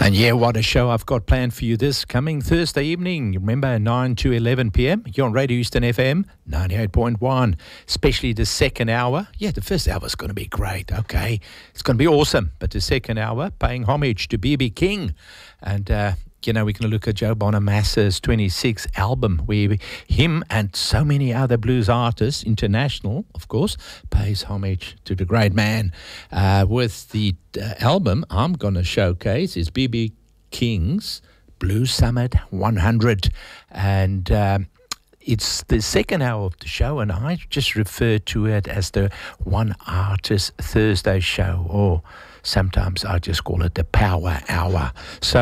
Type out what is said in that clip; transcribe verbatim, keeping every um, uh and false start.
And yeah, what a show I've got planned for you this coming Thursday evening. Remember, nine to eleven p.m. You're on Radio Houston F M, ninety-eight point one. Especially the second hour. Yeah, the first hour is going to be great, okay? It's going to be awesome. But the second hour, paying homage to B B King. And, uh, you know, we're going to look at Joe Bonamassa's twenty-sixth album, where him and so many other blues artists, international, of course, pays homage to the great man. Uh, with the uh, album I'm going to showcase is B B King's Blues Summit one hundred. And um, it's the second hour of the show, and I just refer to it as the One Artist Thursday show, or sometimes I just call it the Power Hour. So